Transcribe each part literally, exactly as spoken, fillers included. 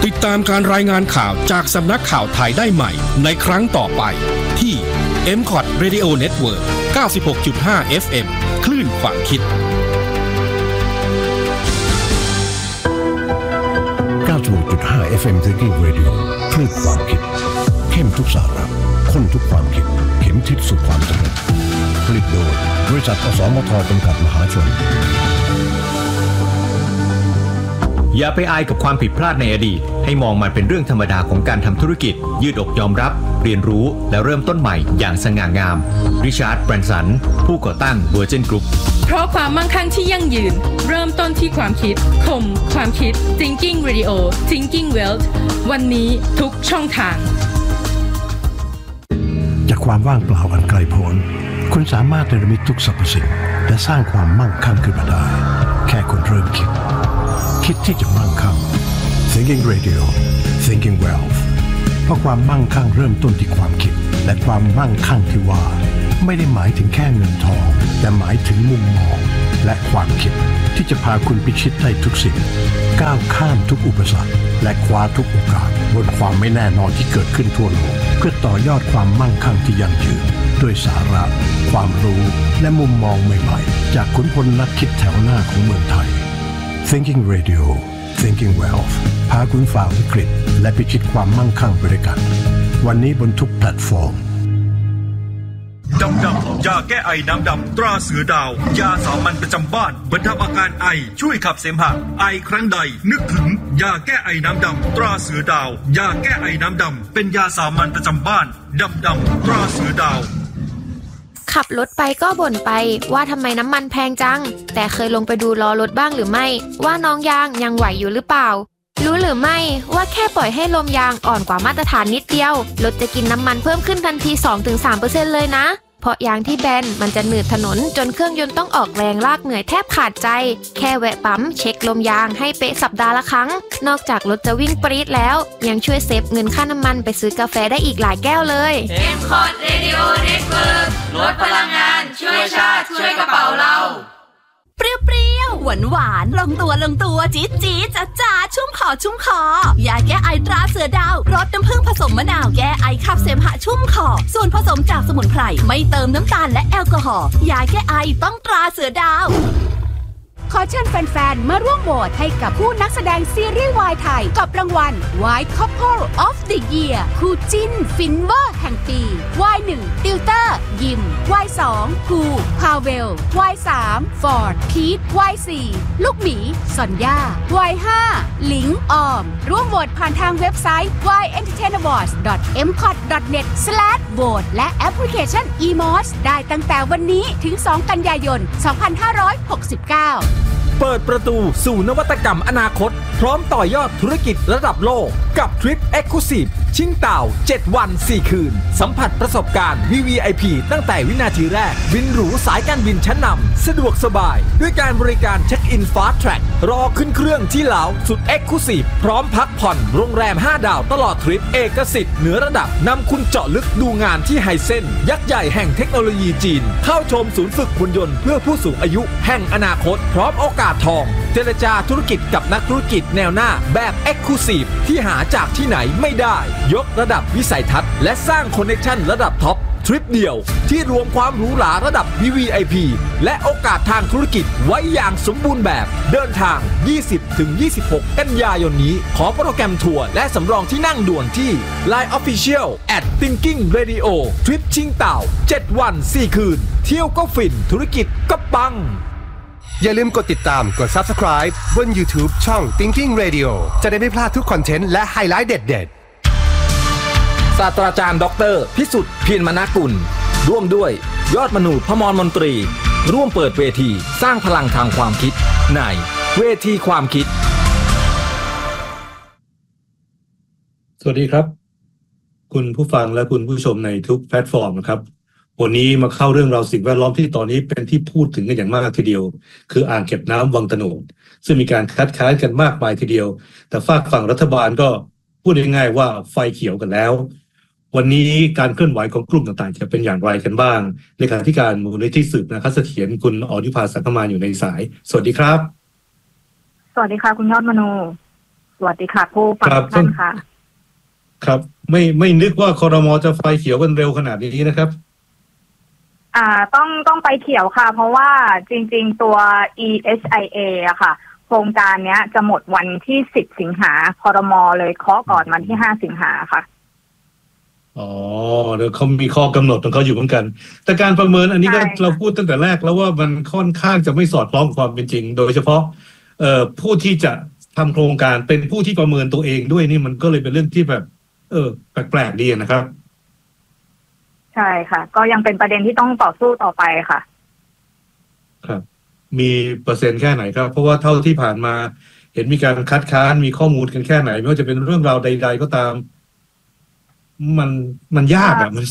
ติดตามการรายงานข่าวจากสำนักข่าวไทยได้ใหม่ในครั้งต่อไปที่ เอ็ม ซี โอ ที Radio Network เก้าสิบหกจุดห้า เอฟ เอ็ม คลื่นความคิดเก้าสิบหกจุดห้า เอฟ เอ็ม Thinking Radio คลื่นความคิดเข้มทุกสาระข้นทุกความคิดเข็มทิศสู่ความสำเร็จผลิตโดยบริษัทอสมทจำกัดมหาชนอย่าไปอายกับความผิดพลาดในอดีตให้มองมันเป็นเรื่องธรรมดาของการทำธุรกิจยืดอกยอมรับเรียนรู้และเริ่มต้นใหม่อย่างสง่างามริชาร์ด แบรนสันผู้ก่อตั้ง Virgin Group เพราะความมั่งคั่งที่ยั่งยืนเริ่มต้นที่ความคิดคมความคิด Thinking Radio Thinking Wealth วันนี้ทุกช่องทางจากความว่างเปล่าอันไกลโพ้นคุณสามารถเนรมิตทุกสรรพสิ่งและสร้างความมั่งคั่งขึ้นมาได้แค่คุณเริ่มคิดคิดที่จะมั่งคั่ง Thinking Radio Thinking Wealth เพราะความมั่งคั่งเริ่มต้นที่ความคิดและความมั่งคั่งที่ว่าไม่ได้หมายถึงแค่เงินทองแต่หมายถึงมุมมองและความคิดที่จะพาคุณพิชิตได้ทุกสิ่งก้าวข้ามทุกอุปสรรคและคว้าทุกโอกาสบนความไม่แน่นอนที่เกิดขึ้นทั่วโลกเพื่อต่อยอดความมั่งคั่งที่ยั่งยืนด้วยสาระความรู้และมุมมองใหม่ๆจากขุนพลนักคิดแถวหน้าของเมืองไทย Thinking Radio Thinking Wealth พาคุณฝ่าวิกฤตและพิชิตความมั่งคั่งไปด้วยกันวันนี้บนทุกแพลตฟอร์มดำดำยาแก้ไอน้ำดำตราเสือดาวยาสามัญประจำบ้านบรรเทาอาการไอช่วยขับเสมหะไอครั้งใดนึกถึงยาแก้ไอน้ำดำตราเสือดาวยาแก้ไอน้ำดำเป็นยาสามัญประจำบ้านดำดำตราเสือดาวขับรถไปก็บ่นไปว่าทำไมน้ำมันแพงจังแต่เคยลงไปดูล้อรถบ้างหรือไม่ว่าน้องยางยังไหวอยู่หรือเปล่ารู้หรือไม่ว่าแค่ปล่อยให้ลมยางอ่อนกว่ามาตรฐานนิดเดียวรถจะกินน้ำมันเพิ่มขึ้นทันที สองถึงสามเปอร์เซ็นต์ เลยนะเพราะยางที่แบนมันจะหนืดถนนจนเครื่องยนต์ต้องออกแรงลากเหนื่อยแทบขาดใจแค่แวะปั๊มเช็คลมยางให้เป๊ะสัปดาห์ละครั้งนอกจากรถจะวิ่งปรี๊ดแล้วยังช่วยเซฟเงินค่าน้ำมันไปซื้อกาแฟได้อีกหลายแก้วเลยเอ็ม ซี โอ ที Radio Network ลดพลังงานช่วยชาติช่วยกระเป๋าเราเปรี้ยวๆหวานๆลงตัวลงตัวจี๊ดจี๊ดจ๊ะจ๊ะชุ่มคอชุ่มคอยาแก้ไอตราเสือดาวรสน้ำผึ้งผสมมะนาวแก้ไอขับเสมหะชุ่มคอส่วนผสมจากสมุนไพรไม่เติมน้ำตาลและแอลกอฮอล์ยาแก้ไอต้องตราเสือดาวขอเชิญแฟนๆมาร่วมโหวตให้กับผู้นักแสดงซีรีส์วายไทยกับรางวัล White Couple of the Year คู่จิ้นฟินเวอร์แห่งปี วาย หนึ่ง ติวเตอร์ยิม วาย สอง ภูพาเวล วาย สาม ฟอร์ดพีท วาย สี่ ลูกหมีซอนย่า วาย ห้า หลิงออมร่วมโหวตผ่านทางเว็บไซต์ วาย เอ็นเตอร์เทน อวอร์ดส์ ดอท เอ็ม ซี โอ ที ดอท เน็ต สแลช โหวต และแอปพลิเคชัน อี มอส ได้ตั้งแต่วันนี้ถึง สอง กันยายน สองพันห้าร้อยหกสิบเก้าเปิดประตูสู่นวัตกรรมอนาคตพร้อมต่อยอดธุรกิจระดับโลกกับทริป Exclusive ชิงเต่าเจ็ดวันสี่คืนสัมผัสประสบการณ์ วี วี ไอ พี ตั้งแต่วินาทีแรกบินหรูสายการบินชั้นนำสะดวกสบายด้วยการบริการเช็คอิน Fast Track รอขึ้นเครื่องที่ลาวสุด Exclusive พร้อมพักผ่อนโรงแรมห้าดาวตลอดทริปเอกสิทธิ์เหนือระดับนำคุณเจาะลึกดูงานที่ไฮเซ็นยักษ์ใหญ่แห่งเทคโนโลยีจีนเข้าชมศูนย์ฝึกหุ่นยนต์เพื่อผู้สูงอายุแห่งอนาคตพร้อมโอกาสทองเจรจาธุรกิจกับนักธุรกิจแนวหน้าแบบ Exclusive ที่หาจากที่ไหนไม่ได้ยกระดับวิสัยทัศน์และสร้างคอนเนคชั่นระดับท็อปทริปเดียวที่รวมความหรูหราระดับ วี วี ไอ พี และโอกาสทางธุรกิจไว้อย่างสมบูรณ์แบบเดินทาง ยี่สิบถึงยี่สิบหก กันยายนนี้ขอโปรแกรมทัวร์และสำรองที่นั่งด่วนที่ ไลน์ Official แอท Thinking Radio ทริปชิงเต่าเจ็ดวันสี่คืนเที่ยวก็ฟินธุรกิจก็ปังอย่าลืมกดติดตามกด Subscribe บน YouTube ช่อง Thinking Radio จะได้ไม่พลาดทุกคอนเทนต์และไฮไลท์เด็ดๆศาสตราจารย์ดรพิสุทธิ์เพียรมนากุลร่วมด้วยยอดมนูพมรมนตรีร่วมเปิดเวทีสร้างพลังทางความคิดในเวทีความคิดสวัสดีครับคุณผู้ฟังและคุณผู้ชมในทุกแพลตฟอร์มนะครับวันนี้มาเข้าเรื่องราวสิ่งแวดล้อมที่ตอนนี้เป็นที่พูดถึงกันอย่างมากทีเดียวคืออ่างเก็บน้ำวังตะโนดซึ่งมีการคัดค้านกันมากมายทีเดียวแต่ฝากฝั่งรัฐบาลก็พูดง่ายๆว่าไฟเขียวกันแล้ววันนี้การเคลื่อนไหวของกลุ่มต่างๆจะเป็นอย่างไรกันบ้างเลขาธิการมูลนิธิสืบนาคเสถียรคุณอรยุภาสังคมานอยู่ในสายสวัสดีครับสวัสดีค่ะคุณยอดมโนวัสดีค่ะผู้ฟังทุกท่านค่ะครับไม่ไม่นึกว่าครม.จะไฟเขียวกันเร็วขนาดนี้นะครับอ่าต้องต้องไปเขียวค่ะเพราะว่าจริงๆตัว อี เอช ไอ เอ อะค่ะโครงการเนี้ยจะหมดวันที่สิบสิงหาครม.เลยเคาะก่อนวันที่ห้าสิงหาค่ะอ๋อเดี๋ยวเขามีข้อกำหนดของเขาอยู่เหมือนกันแต่การประเมินอันนี้ก็เราพูดตั้งแต่แรกแล้วว่ามันค่อนข้างจะไม่สอดคล้องกับความเป็นจริงโดยเฉพาะเอ่อผู้ที่จะทำโครงการเป็นผู้ที่ประเมินตัวเองด้วยนี่มันก็เลยเป็นเรื่องที่แบบเออแปลกๆดีนะครับใช่ค่ะก็ยังเป็นประเด็นที่ต้องต่อสู้ต่อไปค่ะครับมีเปอร์เซ็นต์แค่ไหนครับเพราะว่าเท่าที่ผ่านมาเห็นมีการคัดค้านมีข้อมูลกันแค่ไหนไม่ว่าจะเป็นเรื่องราวใดๆก็ตามมันมันยากอะมัน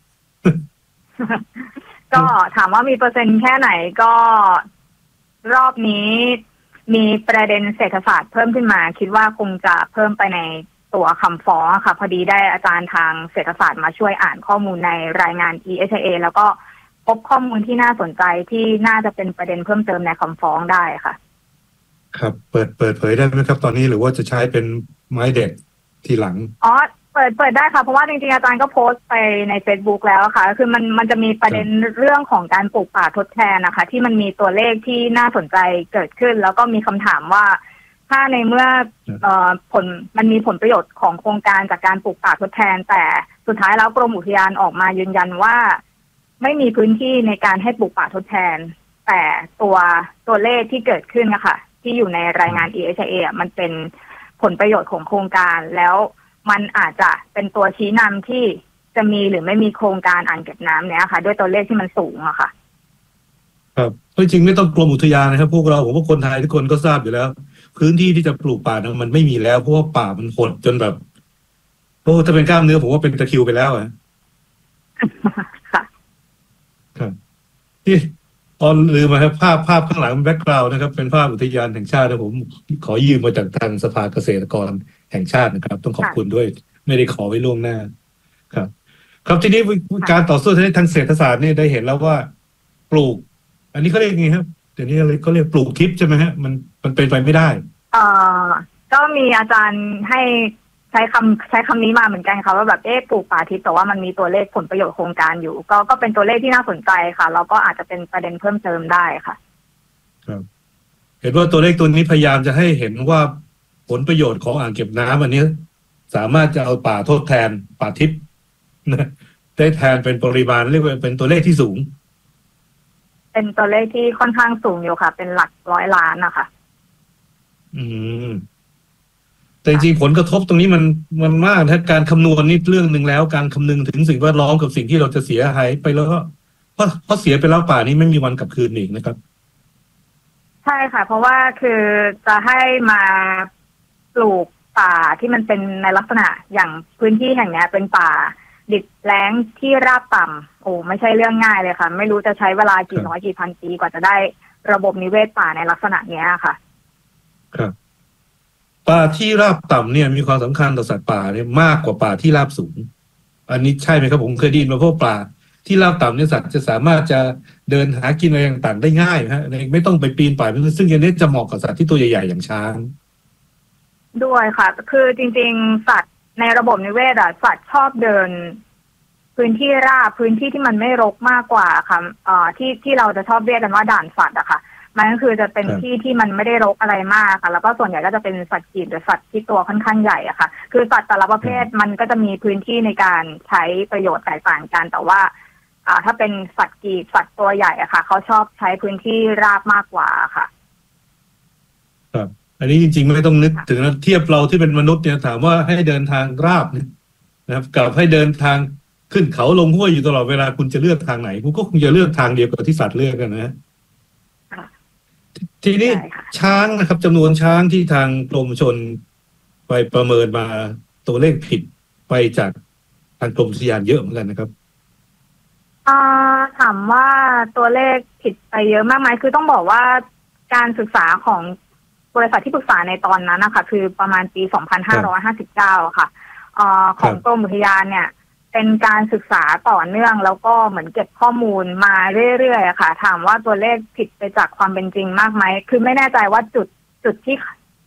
ก็ถามว่ามีเปอร์เซ็นต์แค่ไหนก็รอบนี้มีประเด็นเศรษฐศาสตร์เพิ่มขึ้นมาคิดว่าคงจะเพิ่มไปในตัวคำฟ้องค่ะพอดีได้อาจารย์ทางเศรษฐศาสตร์มาช่วยอ่านข้อมูลในรายงาน อี เอช ไอ เอ แล้วก็พบข้อมูลที่น่าสนใจที่น่าจะเป็นประเด็นเพิ่มเติมในคำฟ้องได้ค่ะครับเปิดเปิดเผยได้ไหมครับตอนนี้หรือว่าจะใช้เป็นไม้เด็ดทีหลังอ๋อเปิดเปิดได้ค่ะเพราะว่าจริงๆอาจารย์ก็โพสต์ไปใน Facebook แล้วค่ะคือมันมันจะมีประเด็นเรื่องของการปลูกป่าทดแทนนะคะที่มันมีตัวเลขที่น่าสนใจเกิดขึ้นแล้วก็มีคำถามว่าถ้าในเมื่อเอ่อผลมันมีผลประโยชน์ของโครงการจากการปลูกป่าทดแทนแต่สุดท้ายแล้วกรมอุทยานออกมายืนยันว่าไม่มีพื้นที่ในการให้ปลูกป่าทดแทนแต่ตัวตัวเลขที่เกิดขึ้นนะคะที่อยู่ในรายงาน อี เอช ไอ เอ มันเป็นผลประโยชน์ของโครงการแล้วมันอาจจะเป็นตัวชี้นำที่จะมีหรือไม่มีโครงการอ่างเก็บน้ำเนี้ยค่ะด้วยตัวเลขที่มันสูงอะค่ะครับจริงไม่ต้องกรมอุทยานนะครับพวกเราผมว่าคนไทยทุกคนก็ทราบอยู่แล้วพื้นที่ที่จะปลูกป่านะมันไม่มีแล้วเพราะว่าป่ามันหดจนแบบโอ้ถ้าเป็นกล้ามเนื้อผมว่าเป็นตะคริวไปแล้วอะค่ะครับที่ตอนลืมมาครับภาพภาพข้างหลังแบ็คกราวด์นะครับเป็นภาพอุทยานแห่งชาตินะผมขอยืมมาจากทางสภาเกษตรกรแห่งชาตินะครับต้องขอบคุณด้วยไม่ได้ขอไว้ล่วงหน้าครับครับทีนี้การต่อสู้ทางเศรษฐศาสตร์เนี่ยได้เห็นแล้วว่าปลูกอันนี้เขาเรียกไงครับเดี๋ยวนี้เขาเรียกปลูกทิพย์ใช่ไหมฮะมันมันเป็นไปไม่ได้เอ่อก็มีอาจารย์ให้ใช้คำใช้คำนี้มาเหมือนกันค่ะว่าแบบเอ๊ะปลูกป่าทิพย์แต่ว่ามันมีตัวเลขผลประโยชน์โครงการอยู่ก็ก็เป็นตัวเลขที่น่าสนใจค่ะแล้วก็อาจจะเป็นประเด็นเพิ่มเติมได้ค่ะครับเห็นว่าตัวเลขตัวนี้พยายามจะให้เห็นว่าผลประโยชน์ของอ่างเก็บน้ำอันนี้สามารถจะเอาป่าทดแทนป่าทิพย์นะได้แทนเป็นปริมาณเรียกว่าเป็นตัวเลขที่สูงเป็นตัวเลขที่ค่อนข้างสูงอยู่ค่ะเป็นหลักร้อยล้านนะคะอืมแต่จริงผลกระทบตรงนี้มันมันมากนะการคำนวณนี่เรื่องหนึ่งแล้วการคำนึงถึงสิ่งแวดล้อมกับสิ่งที่เราจะเสียหายไปแล้วก็เพราะเพราะเสียไปแล้วป่านี้ไม่มีวันกลับคืนอีกนะครับใช่ค่ะเพราะว่าคือจะให้มาปลูกป่าที่มันเป็นในลักษณะอย่างพื้นที่แห่งนี้เป็นป่าดิบแล้งที่ราบต่ำโอ้ไม่ใช่เรื่องง่ายเลยค่ะไม่รู้จะใช้เวลากี่ร้อยกี่พันปีกว่าจะได้ระบบนิเวศป่าในลักษณะนี้ค่ะครับป่าที่ราบต่ำเนี่ยมีความสำคัญต่อสัตว์ป่าเนี่ยมากกว่าป่าที่ราบสูงอันนี้ใช่ไหมครับผมเคยได้ยินมาพวกป่าที่ราบต่ำเนี่ยสัตว์จะสามารถจะเดินหากินอะไรต่างๆได้ง่ายฮะไม่ต้องไปปีนป่ายซึ่งอันนี้จะเหมาะกับสัตว์ที่ตัวใหญ่ๆอย่างช้างด้วยค่ะคือจริงๆสัตว์ในระบบนิเวศอะสัตว์ชอบเดินพื้นที่ราบพื้นที่ที่มันไม่รกมากกว่าค่ะเอ่อที่ที่เราจะชอบเรียกกันว่าด่านสัตว์อะค่ะมันก็คือจะเป็นที่ที่มันไม่ได้รกอะไรมากค่ะแล้วก็ส่วนใหญ่ก็จะเป็นสัตว์กีบหรือสัตว์ที่ตัวค่อนข้างใหญ่อะค่ะคือสัตว์แต่ละประเภทมันก็จะมีพื้นที่ในการใช้ประโยชน์แตกต่างกันแต่ว่าอ่าถ้าเป็นสัตว์กีบสัตว์ตัวใหญ่อะค่ะเขาชอบใช้พื้นที่ราบมากกว่าค่ะครับอันนี้จริงๆไม่ต้องนึกถึงเทียบเราที่เป็นมนุษย์เนี่ยถามว่าให้เดินทางราบนะครับกับให้เดินทางขึ้นเขาลงห้วยอยู่ตลอดเวลาคุณจะเลือกทางไหนคุณก็คงจะเลือกทางเดียวกับที่สัตว์เลือกกันนะทีนี้ช้างนะครับจำนวนช้างที่ทางกรมชลไปประเมินมาตัวเลขผิดไปจากทางกรมอุทยานเยอะเหมือนกันนะครับอ่าถามว่าตัวเลขผิดไปเยอะมากไหมคือต้องบอกว่าการศึกษาของบริษัทที่ปรึกษาในตอนนั้นนะคะคือประมาณปีสองพันห้าร้อยห้าสิบเก้าค่ะอ่าของกรมอุทยานเนี่ยเป็นการศึกษาต่อเนื่องแล้วก็เหมือนเก็บข้อมูลมาเรื่อยๆค่ะถามว่าตัวเลขผิดไปจากความเป็นจริงมากไหมคือไม่แน่ใจว่าจุดจุดที่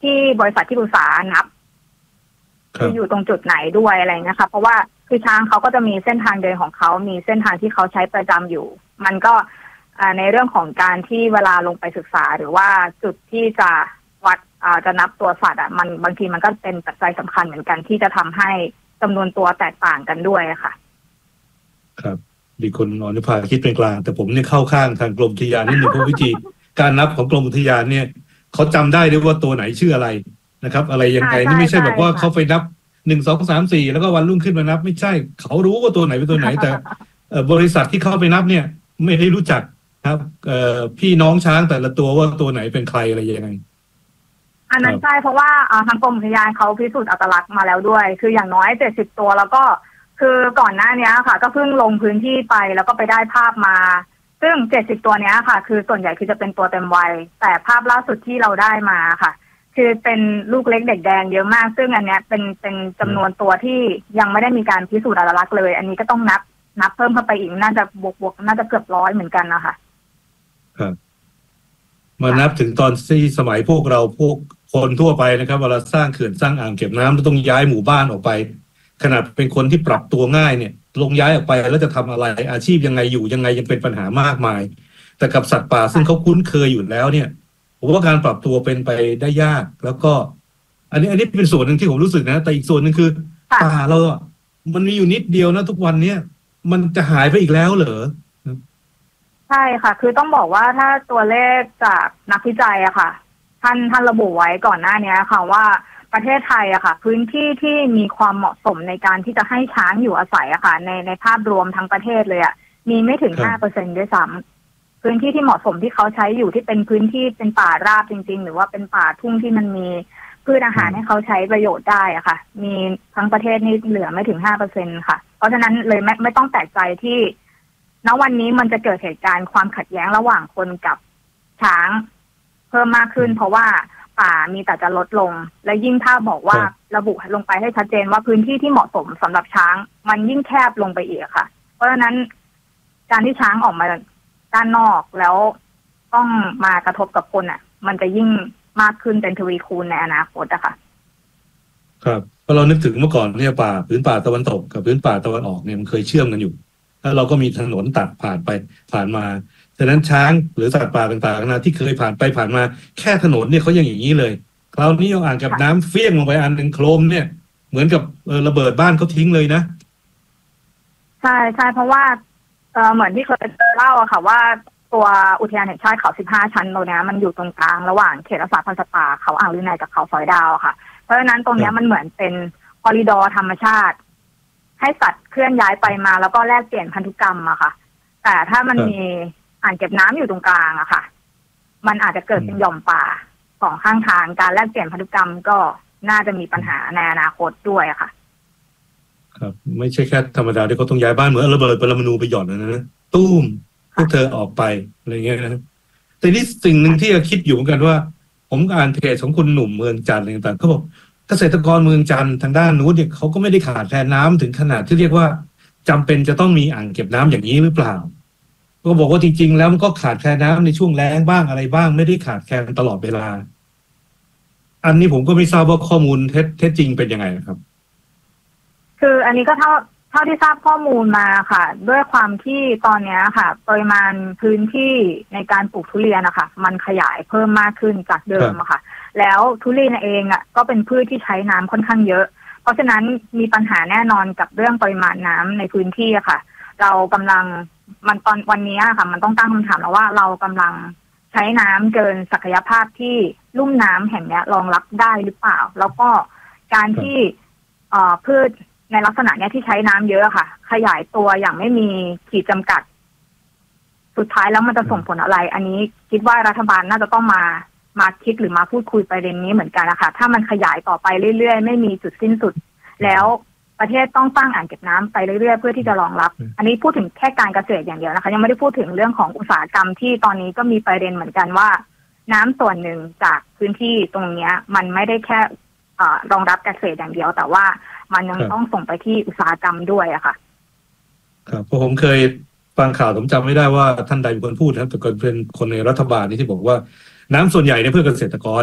ที่บริษัทที่ปรึกษานับคืออยู่ตรงจุดไหนด้วยอะไรเงี้ยค่ะเพราะว่าคือช้างเขาก็จะมีเส้นทางเดินของเขามีเส้นทางที่เขาใช้ประจำอยู่มันก็ในเรื่องของการที่เวลาลงไปศึกษาหรือว่าจุดที่จะวัดจะนับตัวสัตว์อ่ะมันบางทีมันก็เป็นปัจจัยสำคัญเหมือนกันที่จะทำให้จำนวนตัวแตกต่างกันด้วยค่ะครับดีคนอนุภาคิดเป็นกลางแต่ผมเนี่ยเข้าข้างทางกรมอุทยานนิดนึงเพราะวิธีการนับของกรมอุทยานเนี่ยเขาจำได้ด้วยว่าตัวไหนชื่ออะไรนะครับอะไรยังไงนี่ไม่ใช่แบบว่าเขาไปนับหนึ่งสองสามสี่แล้วก็วันรุ่งขึ้นมานับไม่ใช่เขารู้ว่าตัวไหนเป็นตัวไหนแต่บริษัทที่เข้าไปนับเนี่ยไม่ได้รู้จักครับพี่น้องช้างแต่ละตัวว่าตัวไหนเป็นใครอะไรยังไงอันนั้นใช่เพราะว่าทางกรมอุทยานเขาพิสูจน์อัตลักษณ์มาแล้วด้วยคืออย่างน้อยเจ็ดสิบตัวแล้วก็คือก่อนหน้านี้ค่ะก็เพิ่งลงพื้นที่ไปแล้วก็ไปได้ภาพมาซึ่งเจ็ดสิบตัวนี้ค่ะคือส่วนใหญ่คือจะเป็นตัวเต็มวัยแต่ภาพล่าสุดที่เราได้มาค่ะคือเป็นลูกเล็กเด็กแดงเยอะมากซึ่งอันเนี้ยเป็นเป็นจำนวนตัวที่ยังไม่ได้มีการพิสูจน์อัตลักษณ์เลยอันนี้ก็ต้องนับนับเพิ่มเข้าไปอีกน่าจะบวกบวกน่าจะเกือบร้อยเหมือนกันนะคะครับมานับถึงตอนที่สมัยพวกเราพวกคนทั่วไปนะครับเวลาสร้างเขื่อนสร้างอ่างเก็บน้ำต้องย้ายหมู่บ้านออกไปขนาดเป็นคนที่ปรับตัวง่ายเนี่ยลงย้ายออกไปแล้วจะทำอะไรอาชีพยังไงอยู่ยังไงยังเป็นปัญหามากมายแต่กับสัตว์ป่าซึ่งเขาคุ้นเคยอยู่แล้วเนี่ยผมว่าการปรับตัวเป็นไปได้ยากแล้วก็อันนี้อันนี้เป็นส่วนหนึ่งที่ผมรู้สึกนะแต่อีกส่วนหนึ่งคือป่าเราอ่ะมันมีอยู่นิดเดียวนะทุกวันเนี้ยมันจะหายไปอีกแล้วเหรอใช่ค่ะคือต้องบอกว่าถ้าตัวเลขจากนักวิจัยอะค่ะท่านท่านระบุไว้ก่อนหน้านี้ค่ะว่าประเทศไทยอะค่ะพื้นที่ที่มีความเหมาะสมในการที่จะให้ช้างอยู่อาศัยอะค่ะในในภาพรวมทั้งประเทศเลยอะมีไม่ถึง ห้าเปอร์เซ็นต์ ด้วยซ้ำพื้นที่ที่เหมาะสมที่เขาใช้อยู่ที่เป็นพื้นที่เป็นป่าราบจริงๆหรือว่าเป็นป่าทุ่งที่มันมีพืชอาหารให้เขาใช้ประโยชน์ได้อะค่ะมีทั้งประเทศนี่เหลือไม่ถึง ห้าเปอร์เซ็นต์ ค่ะเพราะฉะนั้นเลยไม่ไม่ต้องแปลกใจที่ณวันนี้มันจะเกิดเหตุการณ์ความขัดแย้งระหว่างคนกับช้างเพิ่มมากขึ้นเพราะว่าป่ามีแต่จะลดลงและยิ่งถ้าบอกว่าระบุลงไปให้ชัดเจนว่าพื้นที่ที่เหมาะสมสำหรับช้างมันยิ่งแคบลงไปอีกค่ะเพราะฉะนั้นการที่ช้างออกมาด้านนอกแล้วต้องมากระทบกับคนอ่ะมันจะยิ่งมากขึ้นเป็นทวีคูณในอนาคตอะค่ะครับเพราะเรานึกถึงเมื่อก่อนเนี่ยป่าพื้นป่าตะวันตกกับพื้นป่าตะวันออกเนี่ยมันเคยเชื่อมกันอยู่แล้วเราก็มีถนนตัดผ่านไปผ่านมาฉะนั้นช้างหรือสัตว์ป่าต่างๆนะที่เคยผ่านไปผ่านมาแค่ถนนเนี่ยเขายังอย่างนี้เลยคราวนี้เอาอ่างเก็บน้ำเฟี้ยงลงไปอันหนึ่งโครมเนี่ยเหมือนกับเออระเบิดบ้านเขาทิ้งเลยนะใช่ใช่เพราะว่าเออเหมือนที่เคยเล่าอะค่ะว่าตัวอุทยานแห่งชาติเขาสิบห้าชั้นตรงนี้มันอยู่ตรงกลางระหว่างเขตรักษาพันธุ์สัตว์ป่าเขาอ่างลือในกับเขาสอยดาวค่ะเพราะฉะนั้นตรงนี้มันเหมือนเป็นคอริดอร์ธรรมชาติให้สัตว์เคลื่อนย้ายไปมาแล้วก็แลกเปลี่ยนพันธุกรรมอะค่ะแต่ถ้ามันมีอ่างเก็บน้ำอยู่ตรงกลางอะค่ะมันอาจจะเกิดเป็นหย่อมป่าของข้างทางการแลกเปลี่ยนพันธุกรรมก็น่าจะมีปัญหาในอนาคตด้วยอะค่ะครับไม่ใช่แค่ธรรมดาที่เขาต้องย้ายบ้านเหมือนระเบิดปรมาณูไปหย่อนนะนะตุ้มพวกเธอออกไปอะไรเงี้ยนะแต่นี่สิ่งหนึ่งที่คิดอยู่เหมือนกันว่าผมอ่านเพจของคุณหนุ่มเมืองจันทร์อะไรต่างๆเขาบอกเกษตรกรเมืองจันทร์ทางด้านนู้นเนี่ยเขาก็ไม่ได้ขาดแคลนน้ำถึงขนาดที่เรียกว่าจำเป็นจะต้องมีอ่างเก็บน้ำอย่างนี้หรือเปล่าก็บอกว่าจริงๆแล้วมันก็ขาดแคลนน้ำในช่วงแล้งบ้างอะไรบ้างไม่ได้ขาดแคลนตลอดเวลาอันนี้ผมก็ไม่ทราบว่าข้อมูลเท็จเท็จจริงเป็นยังไงครับคืออันนี้ก็เท่าเท่าที่ทราบข้อมูลมาค่ะด้วยความที่ตอนนี้ค่ะปริมาณพื้นที่ในการปลูกทุเรียนนะคะมันขยายเพิ่มมากขึ้นจากเดิมอะค่ะแล้วทุเรียนเองอ่ะก็เป็นพืชที่ใช้น้ำค่อนข้างเยอะเพราะฉะนั้นมีปัญหาแน่นอนกับเรื่องปริมาณน้ำในพื้นที่อะค่ะเรากำลังมันตอนวันนี้ค่ะมันต้องตั้งคำถามแล้วว่าเรากำลังใช้น้ำเกินศักยภาพที่ลุ่มน้ำแห่งนี้รองรับได้หรือเปล่าแล้วก็การที่เอ่อพืชในลักษณะเนี้ยที่ใช้น้ำเยอะค่ะขยายตัวอย่างไม่มีขีดจำกัดสุดท้ายแล้วมันจะส่งผลอะไรอันนี้คิดว่ารัฐบาลน่าจะต้องมามาคิดหรือมาพูดคุยประเด็นนี้เหมือนกันนะคะถ้ามันขยายต่อไปเรื่อยๆไม่มีจุดสิ้นสุดแล้วประเทศต้องสร้างอ่างเก็บน้ำไปเรื่อยๆเพื่อที่จะรองรับอันนี้พูดถึงแค่การเกษตรอย่างเดียวนะคะยังไม่ได้พูดถึงเรื่องของอุตสาหกรรมที่ตอนนี้ก็มีประเด็นเหมือนกันว่าน้ำส่วนหนึ่งจากพื้นที่ตรงนี้มันไม่ได้แค่รองรับเกษตรอย่างเดียวแต่ว่ามันยังต้องส่งไปที่อุตสาหกรรมด้วยอะค่ะครับเพราะผมเคยฟังข่าวผมจำไม่ได้ว่าท่านใดเป็นคนพูดนะแต่ก็เป็นคนในรัฐบาลนี่ที่บอกว่าน้ำส่วนใหญ่เนี่ยเพื่อเกษตรกร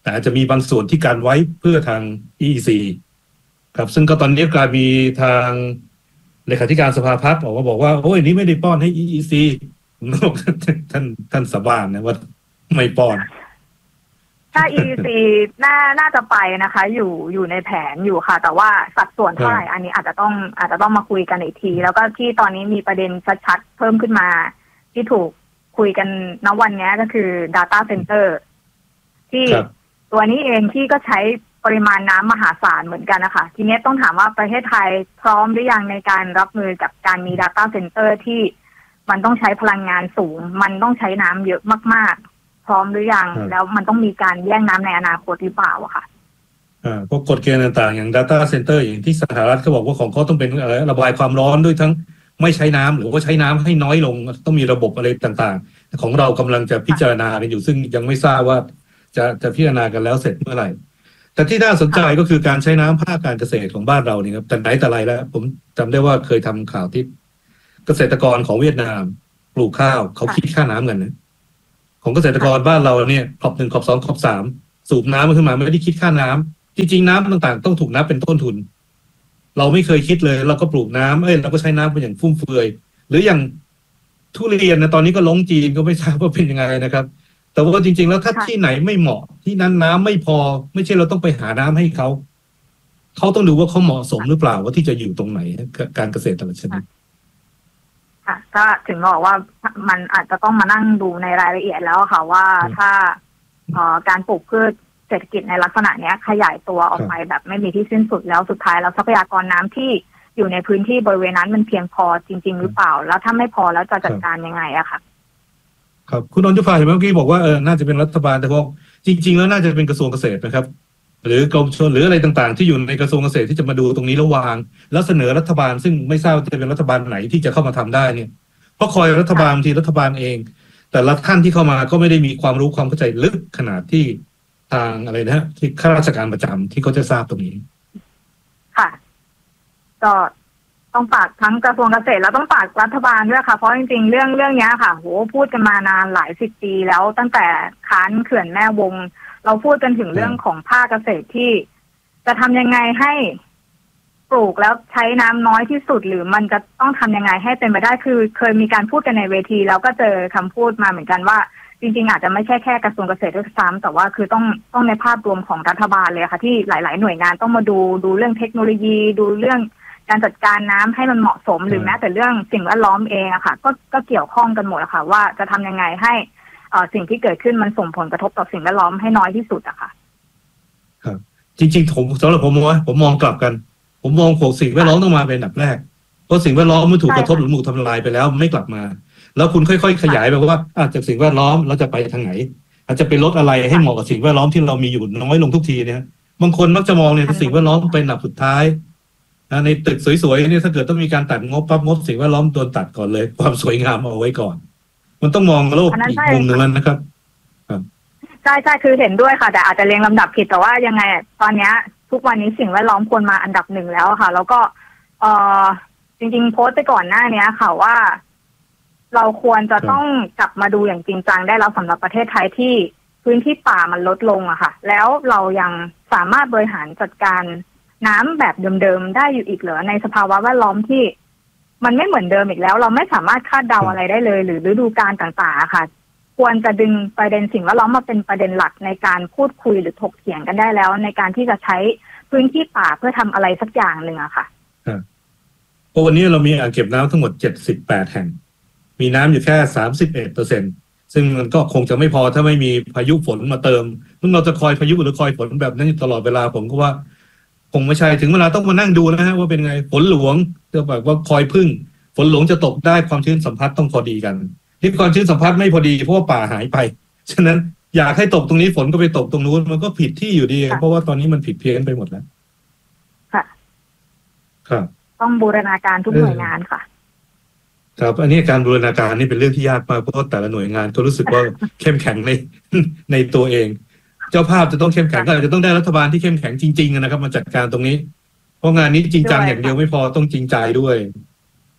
แต่อาจจะมีบางส่วนที่การไว้เพื่อทาง อี อี ซี ครับซึ่งก็ตอนนี้กลายมีทางเลขาธิการสภาพัฒน์ออกมาบอกว่าโอ้ยนี้ไม่ได้ป้อนให้ อี อี ซี ท่านท่านสาบานนะว่าไม่ป้อนถ้า อี อี ซี น่าน่าจะไปนะคะ อยู่อยู่ในแผนอยู่ค่ะแต่ว่าสัดส่วนเท่าไหร่อันนี้อาจจะต้องอาจจะต้องมาคุยกันอีกทีแล้วก็ที่ตอนนี้มีประเด็นชัดๆเพิ่มขึ้นมาที่ถูกคุยกันณวันนี้ก็คือ Data Center ที่ตัวนี้เองที่ก็ใช้ปริมาณน้ำมหาศาลเหมือนกันนะคะทีนี้ต้องถามว่าประเทศไทยพร้อมหรือยังในการรับมือกับการมี Data Center ที่มันต้องใช้พลังงานสูงมันต้องใช้น้ำเยอะมากๆพร้อมหรือยังแล้วมันต้องมีการแย่งน้ำในอนาคตหรือเปล่าอะค่ะอ่าพวกกฎเกณฑ์ต่างๆอย่าง Data Center อย่างที่สหรัฐเขาบอกว่าของเขาต้องเป็นอะไรระบายความร้อนด้วยทั้งไม่ใช้น้ำหรือว่าใช้น้ำให้น้อยลงต้องมีระบบอะไรต่างๆของเรากำลังจะพิจารณากันอยู่ซึ่งยังไม่ทราบว่าจะจะพิจารณากันแล้วเสร็จเมื่อไหร่แต่ที่น่าสนใจก็คือการใช้น้ำภาคการเกษตรของบ้านเรานี่ครับแต่ไหนแต่ไรแล้วผมจำได้ว่าเคยทำข่าวที่เกษตรกรของเวียดนามปลูกข้าวเขาคิดค่าน้ำกันนะของเกษตรกรบ้านเราเนี่ยขอบหนึ่งขอบสองขอบสามสูบน้ำขึ้นมาไม่ได้คิดค่าน้ำจริงๆน้ำต่างๆต้องถูกนับเป็นต้นทุนเราไม่เคยคิดเลยเราก็ปลูกน้ำเอ้ยเราก็ใช้น้ำเป็นอย่างฟุ่มเฟือยหรืออย่างทุเรียนนะตอนนี้ก็ล้งจีนก็ไม่ทราบว่าเป็นยังไงนะครับแต่ว่าจริงๆแล้วถ้าที่ไหนไม่เหมาะที่นั้นน้ำไม่พอไม่ใช่เราต้องไปหาน้ำให้เขาเขาต้องดูว่าเขาเหมาะสมหรือเปล่าว่าที่จะอยู่ตรงไหนการเกษตรแต่ละชนิดค่ะก็ถึงบอกว่ามันอาจจะต้องมานั่งดูในรายละเอียดแล้วค่ะว่าถ้าการปลูกพืชเศรษฐกิจในลักษณะนี้ขยายตัวออกไปแบบไม่มีที่สิ้นสุดแล้วสุดท้ายแล้วทรัพยากรน้ำที่อยู่ในพื้นที่บริเวณนั้นมันเพียงพอจริงๆหรือเปล่าแล้วถ้าไม่พอแล้วจะจัดการยังไงอะค่ะครับคุณอนุภาเห็นเมื่อกี้บอกว่าเออน่าจะเป็นรัฐบาลแต่พอจริงๆแล้วน่าจะเป็นกระทรวงเกษตรนะครับหรือกรมชลหรืออะไรต่างๆที่อยู่ในกระทรวงเกษตรที่จะมาดูตรงนี้แล้ววางแล้วเสนอรัฐบาลซึ่งไม่ทราบจะเป็นรัฐบาลไหนที่จะเข้ามาทำได้เนี่ยเพราะคอยรัฐบาลทีรัฐบาลเองแต่ละท่านที่เข้ามาก็ไม่ได้มีความรู้ความเข้าใจลึกขนาดที่ทางอะไรนะที่ข้าราชการประจำที่เขาจะทราบตรงนี้ค่ะก็ต้องฝากทั้งกระทรวงเกษตรแล้วต้องฝากรัฐบาลด้วยค่ะเพราะจริงๆเรื่องเรื่องนี้ค่ะโหพูดกันมานานหลายสิบปีแล้วตั้งแต่ค้านเขื่อนแม่วงเราพูดกันถึงเรื่องของภาคเกษตรที่จะทำยังไงให้ปลูกแล้วใช้น้ำน้อยที่สุดหรือมันจะต้องทำยังไงให้เป็นไปได้คือเคยมีการพูดกันในเวทีแล้วก็เจอคำพูดมาเหมือนกันว่าจริงๆอาจจะไม่ใช่แค่กระทรวงเกษตรด้วยซ้ำแต่ว่าคือต้องต้องในภาพรวมของรัฐบาลเลยค่ะที่หลายๆหน่วยงานต้องมาดูดูเรื่องเทคโนโลยีดูเรื่องการจัดการน้ำให้มันเหมาะสมหรือแม้แต่เรื่องสิ่งแวดล้อมเองอะค่ะก็ก็เกี่ยวข้องกันหมดอะค่ะว่าจะทำยังไงให้เอ่อสิ่งที่เกิดขึ้นมันส่งผลกระทบต่อสิ่งแวดล้อมให้น้อยที่สุดอะค่ะครับจริงๆผมสำหรับผมว่าผมมองกลับกันผมมองโขกสิ่งแวดล้อมต้องมาเป็นอันดับแรกเพราะสิ่งแวดล้อมมันถูกกระทบหรือถูกทำลายไปแล้วไม่กลับมาแล้วคุณค่อยๆขยายไปว่าจากสิ่งแวดล้อมเราจะไปทางไหนอาจจะไปลดอะไรให้เหมาะกับสิ่งแวดล้อมที่เรามีอยู่น้อยลงทุกทีเนี่ยบางคนมักจะมองเนี่ยสิ่งแวดล้อมเป็นอันดับสุดท้ายในตึกสวยๆนี่ถ้าเกิดต้องมีการตัดงบปั๊บงบสิ่งแวดล้อมโดนตัดก่อนเลยความสวยงามเอาไว้ก่อนมันต้องมองโลกอีกมุมหนึ่งแล้วนะครับใช่ใช่คือเห็นด้วยค่ะแต่อาจจะเรียงลำดับผิดแต่ว่ายังไงตอนนี้ทุกวันนี้สิ่งแวดล้อมควรมาอันดับหนึ่งแล้วค่ะแล้วก็เออจริงๆโพสต์ไปก่อนหน้านี้ค่ะว่าเราควรจะต้องกลับมาดูอย่างจริงจังได้แล้วสำหรับประเทศไทยที่พื้นที่ป่ามันลดลงอะค่ะแล้วเรายังสามารถบริหารจัดการน้ำแบบเดิมๆได้อยู่อีกเหรอในสภาวะแวดล้อมที่มันไม่เหมือนเดิมอีกแล้วเราไม่สามารถคาดเดาอะไรได้เลยหรือฤดูกาลต่างๆค่ะควรจะดึงประเด็นสิ่งแวดล้อมมาเป็นประเด็นหลักในการพูดคุยหรือถกเถียงกันได้แล้วในการที่จะใช้พื้นที่ป่าเพื่อทำอะไรสักอย่างหนึ่งอะค่ะเพราะวันนี้เรามีอ่างเก็บน้ำทั้งหมดเจ็ดสิบแปดแห่งมีน้ำอยู่แค่สามสิบเอ็ดเปอร์เซ็นต์ซึ่งมันก็คงจะไม่พอถ้าไม่มีพายุฝนมาเติมซึ่งเราจะคอยพายุหรือคอยฝนแบบนั้นตลอดเวลาผมก็ว่าคงไม่ใช่ถึงเวลาต้องมานั่งดูนะฮะว่าเป็นไงฝนหลวงจะแบบว่าคอยพึ่งฝนหลวงจะตกได้ความชื้นสัมพัทธ์ต้องพอดีกันที่ความชื้นสัมพัทธ์ไม่พอดีเพราะว่าป่าหายไปฉะนั้นอยากให้ตกตรงนี้ฝนก็ไปตกตรงนู้นมันก็ผิดที่อยู่ดีเพราะว่าตอนนี้มันผิดเพี้ยนไปหมดแล้วค่ะครับต้องบูรณาการทุกหน่วยงานค่ะครับอันนี้การบูรณาการนี่เป็นเรื่องที่ยากมากเพราะแต่ละหน่วยงานก็รู้สึกว่าเข้มแข็งในในตัวเองเจ้าภาพจะต้องเข้มแข็งก็อาจจะต้องได้รัฐบาลที่เข้มแข็งจริงๆนะครับมาจัดการตรงนี้เพราะงานนี้จริงจังอย่างเดียวไม่พอต้องจริงใจด้วย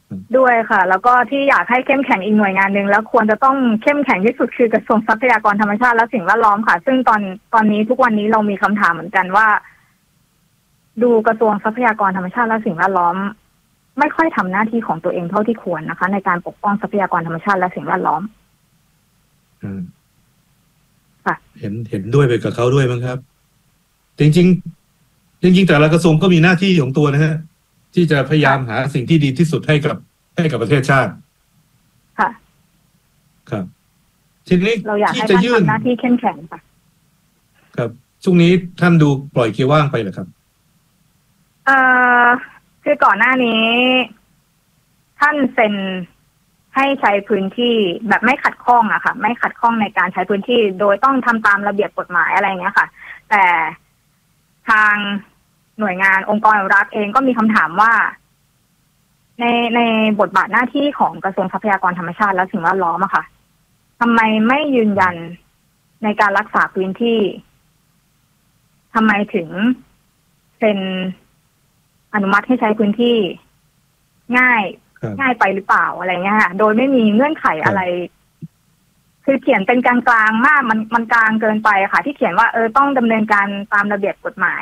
ด้วยค่ะ แล้วก็ที่อยากให้เข้มแข็งอีกหน่วยงานหนึ่งแล้วควรจะต้องเข้มแข็งที่สุดคือกระทรวงทรัพยากรธรรมชาติและสิ่งแวดล้อมค่ะซึ่งตอนตอนนี้ทุกวันนี้เรามีคำถามเหมือนกันว่าดูกระทรวงทรัพยากรธรรมชาติและสิ่งแวดล้อมไม่ค่อยทำหน้าที่ของตัวเองเท่าที่ควรนะคะในการปกป้องทรัพยากรธรรมชาติและสิ่งแวดล้อมอืมค่ะเห็นเห็นด้วยไปกับเขาด้วยมั้งครับจริงๆจริงๆแต่ละกระทรวงก็มีหน้าที่ของตัวนะฮะที่จะพยายามหาสิ่งที่ดีที่สุดให้กับให้กับประเทศชาติค่ะครับทีนี้เราอยากให้ท่านทำหน้าที่เข้มแข็งค่ะครับช่วงนี้ท่านดูปล่อยเกียร์ว่างไปเหรอครับเอ่อคือก่อนหน้านี้ท่านเซ็นให้ใช้พื้นที่แบบไม่ขัดข้องอะค่ะไม่ขัดข้องในการใช้พื้นที่โดยต้องทำตามระเบียบกฎหมายอะไรเงี้ยค่ะแต่ทางหน่วยงานองค์กรอนุรักษ์เองก็มีคำถามว่าในในบทบาทหน้าที่ของกระทรวงทรัพยากรธรรมชาติและสิ่งแวดล้อมอะค่ะทำไมไม่ยืนยันในการรักษาพื้นที่ทำไมถึงเป็นอนุมัติให้ใช้พื้นที่ง่ายง่ายไปหรือเปล่าอะไรเงี้ยค่ะโดยไม่มีเงื่อนไขอะไรคือเขียนเป็นกลางๆมากมันมันกลางเกินไปค่ะที่เขียนว่าเออต้องดำเนินการตามระเบียบกฎหมาย